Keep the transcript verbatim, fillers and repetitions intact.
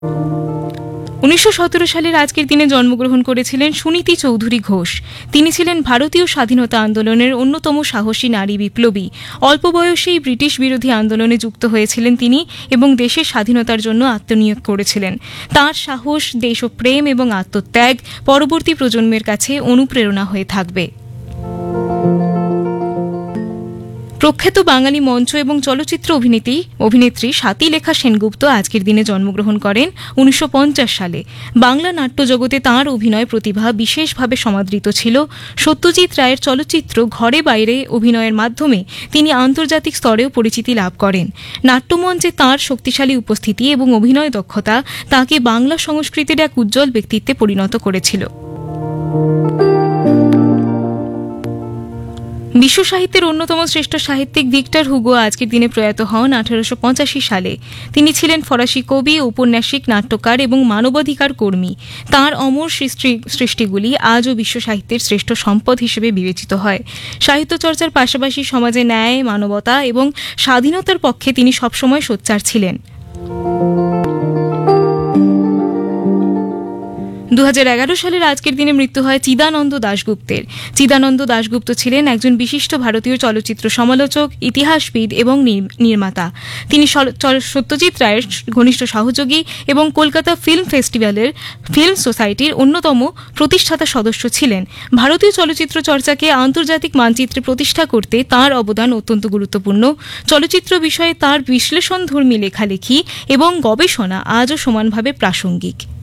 উনিশশো সতেরো সালের আজকের দিনে জন্মগ্রহণ করেছিলেন সুনীতি চৌধুরী ঘোষ। তিনি ছিলেন ভারতীয় স্বাধীনতা আন্দোলনের অন্যতম সাহসী নারী বিপ্লবী। অল্প বয়সেই ব্রিটিশ বিরোধী আন্দোলনে যুক্ত হয়েছিলেন তিনি এবং দেশের স্বাধীনতার জন্য আত্মনিয়োগ করেছিলেন। তাঁর সাহস, দেশপ্রেম এবং আত্মত্যাগ পরবর্তী প্রজন্মের কাছে অনুপ্রেরণা হয়ে থাকবে। প্রখ্যাত বাঙালি মঞ্চ এবং চলচ্চিত্র অভিনেত্রী অভিনেত্রী স্বাতিলেখা সেনগুপ্ত আজকের দিনে জন্মগ্রহণ করেন উনিশশো পঞ্চাশ সালে। বাংলা নাট্যজগতে তাঁর অভিনয় প্রতিভা বিশেষভাবে সমাদৃত ছিল। সত্যজিৎ রায়ের চলচ্চিত্র ঘরে বাইরে অভিনয়ের মাধ্যমে তিনি আন্তর্জাতিক স্তরেও পরিচিতি লাভ করেন। নাট্যমঞ্চে তাঁর শক্তিশালী উপস্থিতি এবং অভিনয় দক্ষতা তাঁকে বাংলা সংস্কৃতির এক উজ্জ্বল ব্যক্তিত্বে পরিণত করেছিল। বিশ্ব সাহিত্যের অন্যতম শ্রেষ্ঠ সাহিত্যিক ভিক্টর হুগো আজকের দিনে প্রয়াত হন আঠারোশো পঁচাশি সালে। তিনি ছিলেন ফরাসি কবি, ঔপন্যাসিক, নাট্যকার এবং মানবাধিকার কর্মী। তাঁর অমর সৃষ্টিগুলি আজও বিশ্ব সাহিত্যের শ্রেষ্ঠ সম্পদ হিসেবে বিবেচিত হয়। সাহিত্য চর্চার পাশাপাশি সমাজে ন্যায়, মানবতা এবং স্বাধীনতার পক্ষে তিনি সবসময় সোচ্চার ছিলেন। দু হাজার এগারো সালের আজকের দিনে মৃত্যু হয় চিদানন্দ দাশগুপ্তের। চিদানন্দ দাশগুপ্ত ছিলেন একজন বিশিষ্ট ভারতীয় চলচ্চিত্র সমালোচক, ইতিহাসবিদ এবং নির্মাতা। তিনি সত্যজিৎ রায়ের ঘনিষ্ঠ সহযোগী এবং কলকাতা ফিল্ম ফেস্টিভ্যালের ফিল্ম সোসাইটির অন্যতম প্রতিষ্ঠাতা সদস্য ছিলেন। ভারতীয় চলচ্চিত্র চর্চাকে আন্তর্জাতিক মানচিত্রে প্রতিষ্ঠা করতে তাঁর অবদান অত্যন্ত গুরুত্বপূর্ণ। চলচ্চিত্র বিষয়ে তাঁর বিশ্লেষণধর্মী লেখালেখি এবং গবেষণা আজও সমানভাবে প্রাসঙ্গিক।